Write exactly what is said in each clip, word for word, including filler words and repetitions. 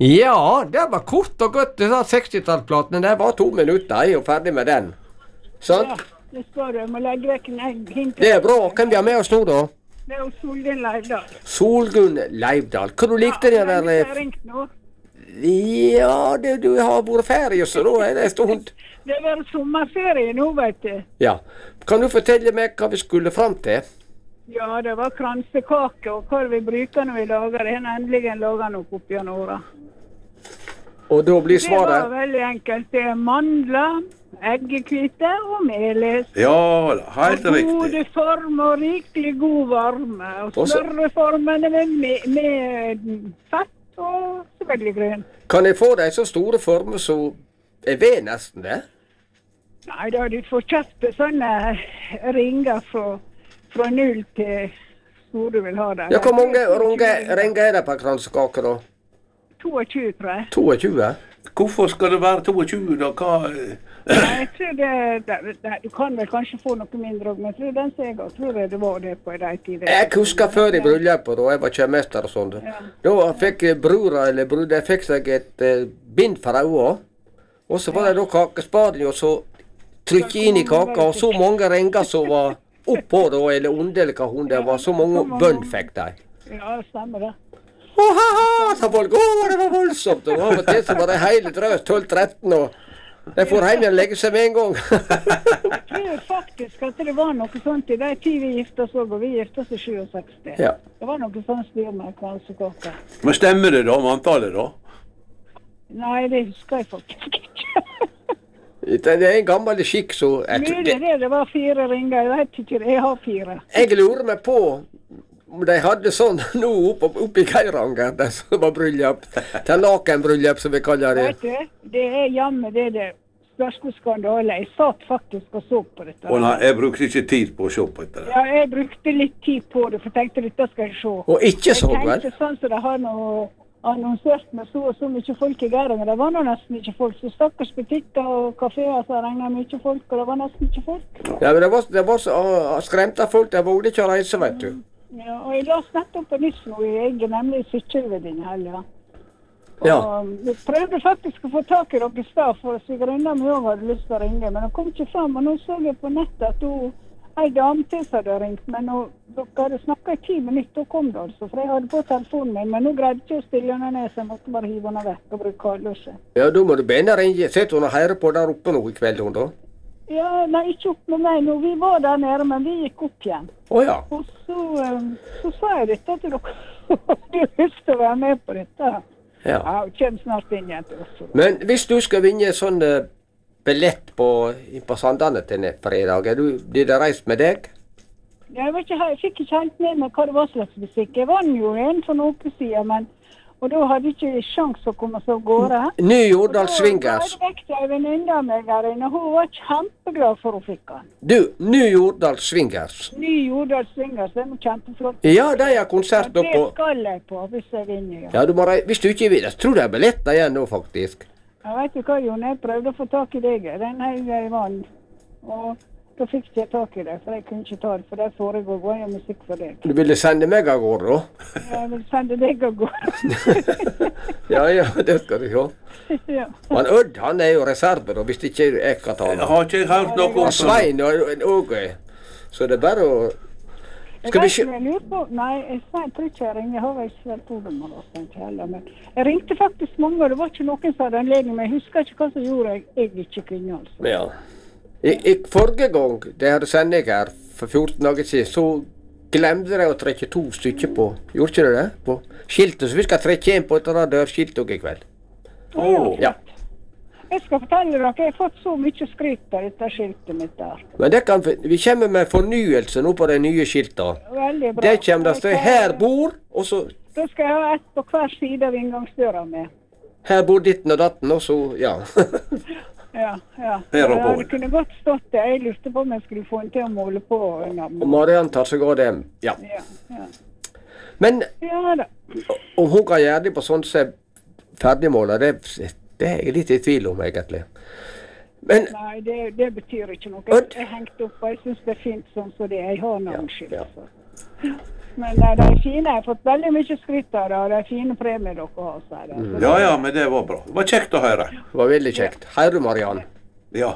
Ja, det var kort og godt. Det var sekstitallsplaten. Det var to minutter. Jeg er jo ferdig med den. Sant? Ja, det står du. Jeg må legge vekk en egg. Det er bra. Hvem vi har med oss nå, da? Det er jo Solgunn Leivdal. Solgunn Leivdal. Hva du likte ja, det der? Jeg har ringt nå. Ja, det, du har vært ferie, så da er det en stund. Det er vært sommerferie nå, vet du. Ja. Kan du fortelle meg hva vi skulle fram til? Ja, det var kransekake, og hva vi bruker når vi lager det. Jeg har endelig laget noe opp gjennom året. Og da blir svaret? Det var veldig enkelt. Det er mandler, eggekvite og melis. Ja, helt og riktig. Gode form og rikelig god varme. Og smørreformene med, med, med fett og selvfølgelig grønn. Kan jeg få deg så store former som er ved nesten det? Nei, da du får kjøpt sånne ringer fra, fra null til hvor du vil ha det. Ja, hvor mange ringer er det på kransekake da? tjueto, tror jeg. tjueto? Hvorfor skal det være tjueto da? Hva... Nei, jeg tror det, det, det, du kan vel kanskje få noe mindre, men jeg tror den som jeg har, tror jeg det var det på de tider. Jeg husker før i bryllupet, da jeg var kjøpmester og sånn. Ja. Da fikk brura eller bruddet fikk seg et uh, bind for øynene, og så var det da kakespaden, og så trykke inn i kaka, og så mange ringer som var oppå da, eller under, eller hva hun det var, så mange bønn fikk de. Ja, det stemmer det. Åh, ha, ha, sa folk, åh, det var voldsomt, og av og til så var det hele drøs, tolv tretten, og de får hjem og legge seg med en gang. Jeg tror faktisk at det var noe sånt i de tid vi gifte oss, og vi gifte oss i sjuogseksti. Ja. Det var noe sånt styr med kransekake. Men stemmer det da, om antallet da? Nei, det husker jeg faktisk ikke. Det er en gammel skikk, så... Mulig det, det var fire ringer, jeg vet ikke, jeg har fire. Jeg lurer meg på om de hadde sånn nå oppe opp i Geiranger, det som var bryllup. Det er nakenbryllup, som vi kaller det. Vet du, det er jammen det det største skandale. Jeg satt faktisk og så på dette. Å nei, jeg brukte ikke tid på å se på dette. Ja, jeg brukte litt tid på det, for jeg tenkte dette skal jeg se. Og ikke så, vel? Jeg tenkte sånn så det har noe annonsert med så og så mye folk i Geiranger. Det var nå nesten ikke folk. Så stakkars butikker og kaféer så regnet mye folk, og det var nesten ikke folk. Ja, men det var, det var så uh, skremte folk, det var ikke å reise, vet du. Ja, og jeg la nettopp på nytt nå i egen, nemlig Sykkylve din helga. Ja. Og vi prøvde faktisk å få tak i dere i stad, for Sigrunda mi også hadde lyst til å ringe, men hun kom ikke frem, og nå så jeg på nettet at hun, en dame til som hadde ringt, men nå, dere hadde snakket i ti minutter, og kom det altså, for jeg hadde på telefonen min, men nå greide ikke å stille henne ned, så jeg måtte bare hive henne vekk og bruke kaldløse. Ja, da må du begynne å ringe. Sett hun og høre på der oppe nå i kveld, hun da? Ja, nei, ikke opp med meg nå. Vi var der nede, men vi gikk opp igjen. Åja. Oh, og så, um, så sa jeg dette til dere. Du har lyst til å være med på dette. Ja. Ja, kjem snart inn igjen til oss. Men hvis du skal vinne sånn uh, billett på, på Sandane til fredag, er du, blir det reist med deg? Ja, jeg, vet ikke, jeg fikk ikke helt med meg hva det var slags musikk. Jeg vann jo en for noen siden, men og da hadde jeg ikke sjans å komme så gårde. Ny Jordal Swingers. Og da vekte jeg venninne av meg her inne, hun var kjempeglad for å fikk han. Du, Ny Jordal Swingers. Ny Jordal Swingers, det er noe kjempeflott. Ja, det er konsert nå på... Det skal jeg på, hvis jeg vinner, ja. Ja, du må rei... hvis du ikke vinner, tror det er billetter igjen nå, faktisk. Jeg vet du hva, Jon, jeg prøvde å få tak i deg, den hele jeg vann. Og da fikk jeg tak i det, for jeg kunne ikke ta det, for det foregår går jo musikk for deg. Du ville sende meg av gårde, da? Ja, jeg vil sende deg av gårde. Ja, ja, det skal du se. Ja. Men Ødd, han er jo reserver, og hvis ikke jeg kan ta han. Jeg har ikke hørt noe om Svein og Åge. Så det er bare å... Skal vi ikke... Jeg på... Nei, jeg tror ikke jeg ringer. Jeg har vel ikke vært på dem, men jeg ringte faktisk mange, og det var ikke noen som hadde anledning, men jeg husker ikke hva som gjorde jeg, jeg ikke kunne, altså. Ja. I, i forrige gang det hadde sending her for fjorten dager siden, så glemte jeg å trekke to stykker på, gjorde ikke det? På skiltet, så vi skal trekke en på et eller annet dørskilt også i kveld. Oh, ja. Jeg skal fortelle dere, jeg har fått så mye skryt på dette skiltet mitt der. Men det kan, vi kommer med fornyelse nå på de nye skiltene. Veldig bra. Det kommer det stå, her bor, og så... Da skal jeg ha ett på hver side av inngangsdøra med. Her bor ditten og datten, og så, ja. Ja, ja. Ja, det kunne godt stått det. Jeg lurte på om jeg skulle få en til å måle på. Og Marianne tar seg av det, ja. Ja, ja. Men, ja, da. om hun kan gjøre det på sånn som ferdigmålet, det, det er jeg litt i tvil om, egentlig. Men, nei, det, det betyr ikke noe. Jeg, jeg hengte opp, og jeg synes det er fint sånn som det er. Jeg har noen ja, skyld. Ja. Men nei, de er fine. Jeg har fått veldig mye skrytt av det, og det er fine premier dere har, sier det. Så Ja, det- ja, men det var bra. Det var kjekt å høre. Det var veldig kjekt. Hei du, Mariann. Ja.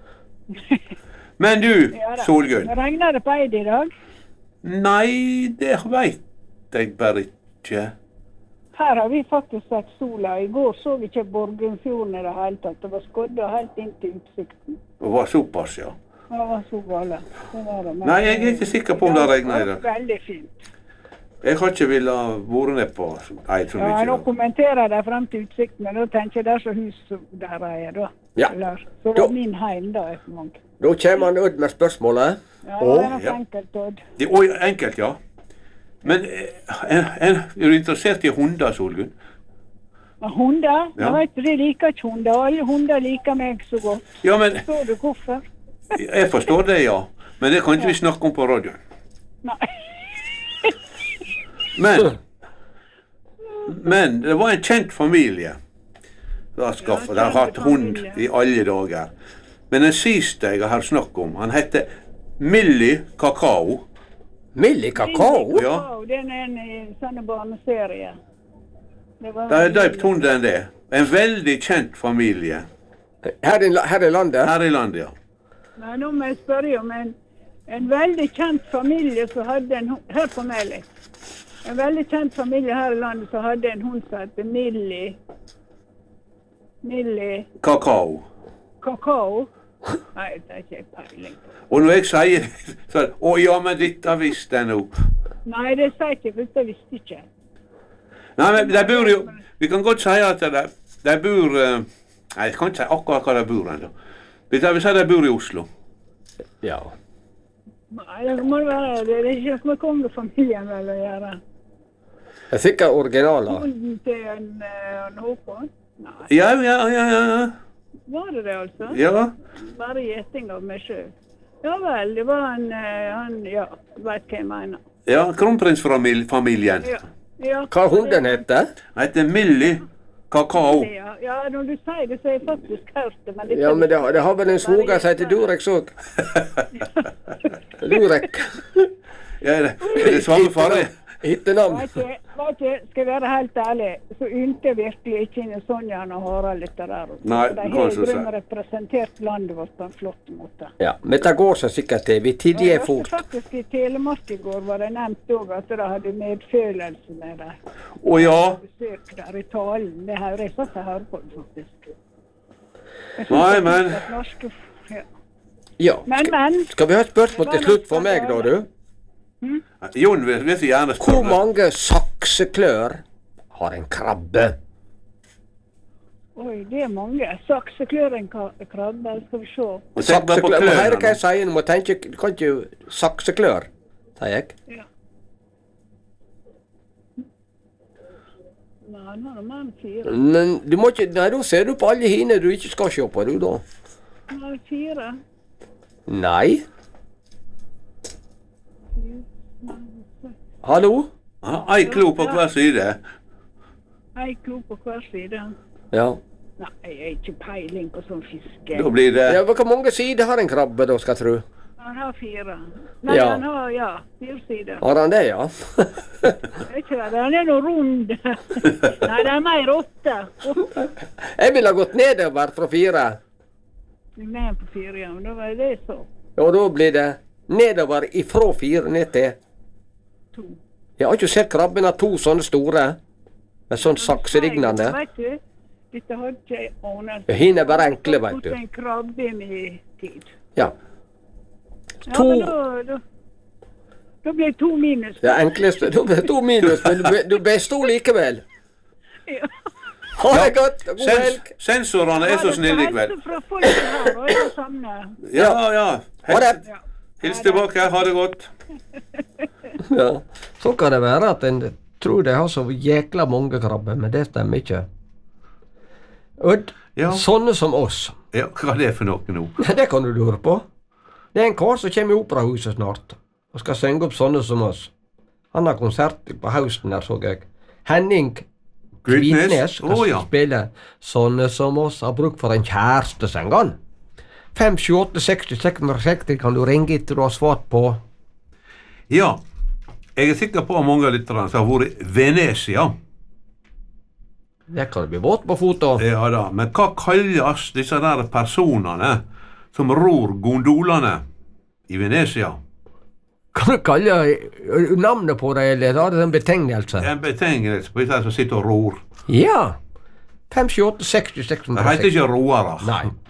Men du, Ja da. Solgunn. Regner det på Eid i dag? Nei, det veit jeg bare ikke. Her har vi faktisk sett sola. I går så vi ikke Borgundfjorden i det hele tatt. Det var skodda helt inn til utsikten. Det var såpass, ja. Det var så gale. Det var det. Men- Nei, jeg er ikke sikker på om det regner i dag. Veldig fint. Jeg har ikke villet være ned på Eid så Ja, nå mye. kommenterer de frem til utsikten, men da tenker jeg det er så hus som der er, da. Ja. Eller, så Da- var min heim, da, etter mange. Da kommer han Odd med spørsmålet. Ja, Å, det er nok ja. enkelt, Odd. Det er også enkelt, ja. Men eh, en, en, er du interessert i hunder, Solgunn? Men hunder? Ja. Jeg vet ikke, de liker ikke hunder. Alle hunder liker meg så godt. Ja, men Forstår du hvorfor? jeg forstår det, ja. Men det kan ikke vi snakke om på radioen. Nei. Men Men det var en kjent familie som har skaffet. De har hatt hund i alle dager. Men den siste jeg har snakket om, han heter Millie Kakao. Millie Kakao? Ja. Den er en i sånne barneserie. Det var- De har døpt hunden det. En veldig kjent familie Her i, her i landet? her i landet, ja. Nei, nå må jeg spørre om en, en veldig kjent familie som hadde en hund. Hør på meg litt. En veldig kjent familie her i landet som hadde en hund som heter Millie. Millie Kakao. Kakao. Nei, det er ikke jeg peiling på. Og når jeg sier det, så er det å ja, men dette visste jeg nå. Nei, det sier jeg ikke, for det visste jeg ikke. Nei, men de bor jo Vi kan godt si at de, de bor eh, Nei, jeg kan ikke si akkurat hva de bor ennå. Vi vil si de bor i Oslo. Ja. Nei, det må være det. Det er ikke noe med kongefamilien vel å gjøre. Det er sikkert originaler. Hunden til en, eh, en Håkon? Nei. Ja, ja, ja, ja. Var det det, altså? Ja, Bare gjeting av meg sjøl. Ja vel, det var en eh, han, ja, du veit hva jeg mener. ja kronprinsfamilien. Ja. Ja, Hva hunden heter? Han heter Millie Kakao. Ja, ja, når du sier det, så har jeg faktisk hørt det. Men det Ja, men det, har- det har vel en svoger som heter Durek òg. Durek. Ja, er det, er det samme farge? Hittenavn. Vet du, vet du, skal jeg være helt ærlig, så ynte jeg virkelig ikke inn i Sonjan og Harald litt der. Nei, de du har kan i så si. grunnen representert landet vårt på en flott måte. Ja, men det går seg sikkert til. Vi tidlig er Jeg fort. hørte faktisk i Telemark i går var det nevnt òg at de hadde medfølelse med dem. Å ja. Besøk der i talen. Det hører jeg satt og hørte på det, faktisk. Jeg synes Nei, at men- at norske, ja. Ja. Men, Skal, men. skal vi ha et spørsmål til slutt for meg, da, du? Jon vil, vil så gjerne Hvor spørre. mange sakseklør har en krabbe? Oi, det er mange. Sakseklør en ka- krabbe, skal vi se. Og tenk bare på Sakseklør. Må høre hva klørne. jeg sier. Du må tenke Du kan ikke sakseklør, sier jeg. Ja. Nei, nå er det mer enn fire. Men du må ikke Nei, da ser du på alle hine du ikke skal se på, du, da. Nå er det fire. Nei. Fire, fem, seks. Hallo? Ja, ei klo på hver side. Ei klo på hver side. Ja. Nei, jeg har ikke peiling på sånn fiske. Da blir det ja men hvor mange sider har en krabbe, da, skal jeg tro? Han har fire. Nei, Ja. han har, ja, fire sider. Har han det, ja? Jeg vet ikke hva det er, han er noe rund. Nei, det er mer åtte. Åtte. Jeg ville ha gått nedover fra fire. Jeg er ned på fire, ja, men da var det så. Og da blir det nedover ifra fire ned til To. Jeg har ikke sett krabben ha to sånne store, med sånn sakselignende. Vet du, dette har ikke jeg anet. Ja, hine er bare enkle, vet du. Det er en krabbe i min tid. Ja. Ja, To. men da, da, da blir det to minus. Det enkleste Da blir det to minus, men du, be- du besto likevel. Ja. Ha det godt, og god Sens, helg. sensorene er så snille i kveld. Fra folk her, og jeg savner. Ja, ja. Ha det. Hils, hils tilbake. Ha det godt. Ja. Så kan det være at en tror de har så jækla mange krabber, men det stemmer ikke. Odd, Ja. sånne som oss, Ja, hva er det for noe nå? det kan du lure på. Det er en kar som kommer i operahuset snart, og skal synge opp sånne som oss. Han har konsert på høsten der, så jeg. Henning Kvitnes? Kvitnes skal Å, ja. spille Sånne som oss har bruk for en kjæreste, synger han. fem sju åtte seksti seks seksti kan du ringe etter du har svart på. Ja. Jeg er sikker på mange av lytterne som har vært i Venezia. Det kan det bli våt på foten. Ja da, men hva kalles disse der personene som ror gondolene i Venezia? Kan du kalle navnet på det, eller har det en betegnelse? En betegnelse på disse som sitter og ror. Ja. fem, sju, åtte, seks, seks, Det heter ikke roere. Nei.